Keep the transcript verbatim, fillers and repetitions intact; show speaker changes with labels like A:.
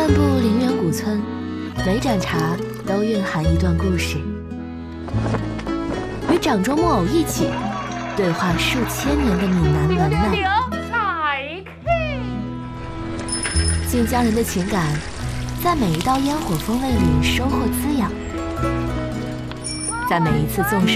A: 漫步陵园古村，每盏茶都蕴含一段故事。与掌中木偶一起对话数千年的闽南文脉，晋江人的情感在每一道烟火风味里收获滋养，在每一次纵